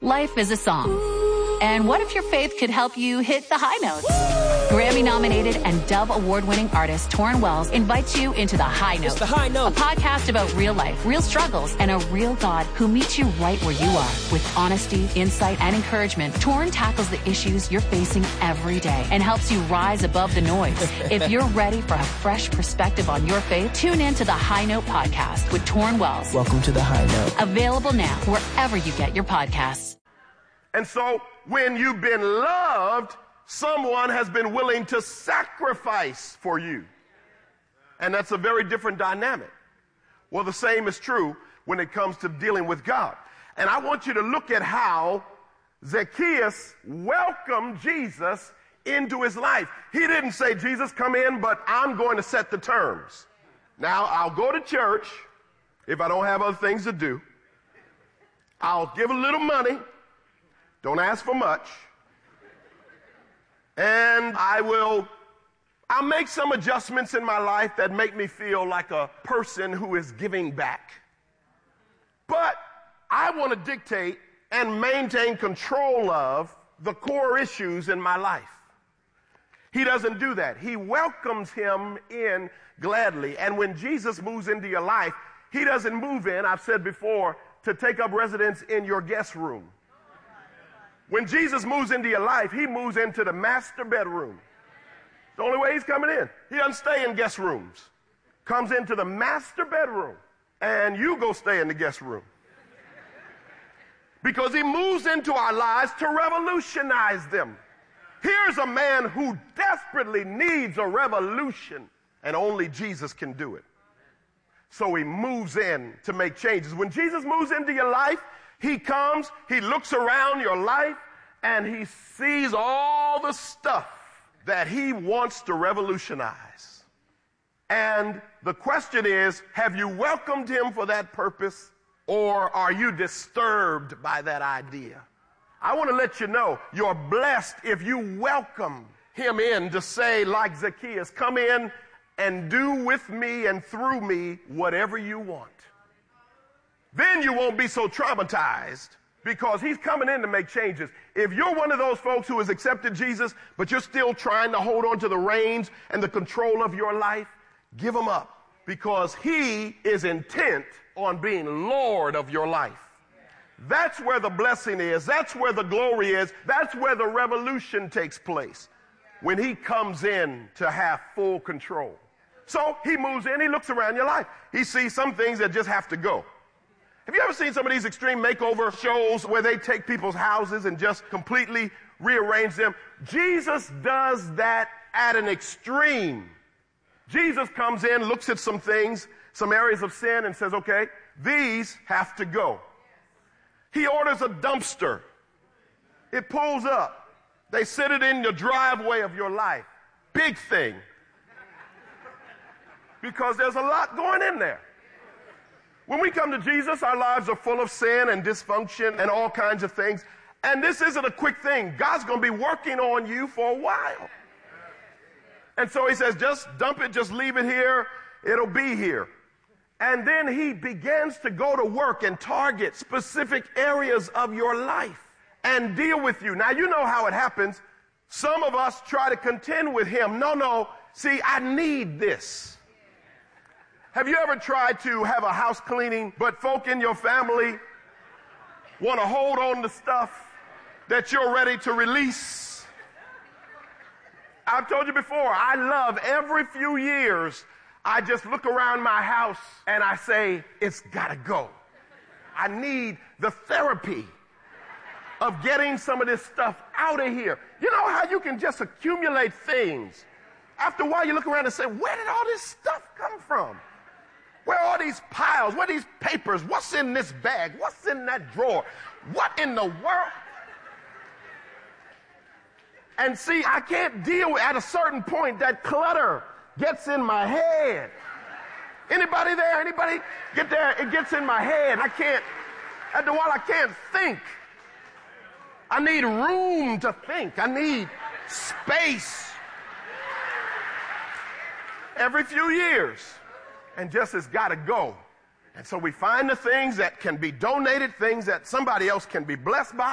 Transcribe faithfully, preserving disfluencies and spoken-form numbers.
Life is a song. And what if your faith could help you hit the high notes? Grammy-nominated and Dove Award-winning artist Torrin Wells invites you into The High Note. It's The High Note. A podcast about real life, real struggles, and a real God who meets you right where you are. With honesty, insight, and encouragement, Torrin tackles the issues you're facing every day and helps you rise above the noise. If you're ready for a fresh perspective on your faith, tune in to The High Note podcast with Torrin Wells. Welcome to The High Note. Available now wherever you get your podcasts. And so when you've been loved, someone has been willing to sacrifice for you. And that's a very different dynamic. Well, the same is true when it comes to dealing with God. And I want you to look at how Zacchaeus welcomed Jesus into his life. He didn't say, Jesus, come in, but I'm going to set the terms. Now, I'll go to church if I don't have other things to do. I'll give a little money. Don't ask for much. And I will, I'll make some adjustments in my life that make me feel like a person who is giving back. But I want to dictate and maintain control of the core issues in my life. He doesn't do that. He welcomes him in gladly. And when Jesus moves into your life, he doesn't move in, I've said before, to take up residence in your guest room. When Jesus moves into your life, he moves into the master bedroom. The only way he's coming in. He doesn't stay in guest rooms. Comes into the master bedroom, and you go stay in the guest room. Because he moves into our lives to revolutionize them. Here's a man who desperately needs a revolution, and only Jesus can do it. So he moves in to make changes. When Jesus moves into your life, he comes, he looks around your life, and he sees all the stuff that he wants to revolutionize. And the question is, have you welcomed him for that purpose, or are you disturbed by that idea? I want to let you know, you're blessed if you welcome him in to say, like Zacchaeus, come in and do with me and through me whatever you want. Then you won't be so traumatized because he's coming in to make changes. If you're one of those folks who has accepted Jesus, but you're still trying to hold on to the reins and the control of your life, give him up because he is intent on being Lord of your life. That's where the blessing is. That's where the glory is. That's where the revolution takes place, when he comes in to have full control. So he moves in, he looks around your life. He sees some things that just have to go. Have you ever seen some of these extreme makeover shows where they take people's houses and just completely rearrange them? Jesus does that at an extreme. Jesus comes in, looks at some things, some areas of sin, and says, okay, these have to go. He orders a dumpster. It pulls up. They sit it in the driveway of your life. Big thing. Because there's a lot going in there. When we come to Jesus, our lives are full of sin and dysfunction and all kinds of things. And this isn't a quick thing. God's going to be working on you for a while. And so he says, just dump it, just leave it here. It'll be here. And then he begins to go to work and target specific areas of your life and deal with you. Now, you know how it happens. Some of us try to contend with him. No, no. See, I need this. Have you ever tried to have a house cleaning, but folk in your family want to hold on to stuff that you're ready to release? I've told you before, I love every few years, I just look around my house and I say, it's got to go. I need the therapy of getting some of this stuff out of here. You know how you can just accumulate things? After a while, you look around and say, where did all this stuff come from? Where are these piles? Where are these papers? What's in this bag? What's in that drawer? What in the world? And see, I can't deal with, at a certain point, that clutter gets in my head. Anybody there? Anybody get there? It gets in my head. I can't, after a while, I can't think. I need room to think. I need space. Every few years. And just has got to go. And so we find the things that can be donated, things that somebody else can be blessed by.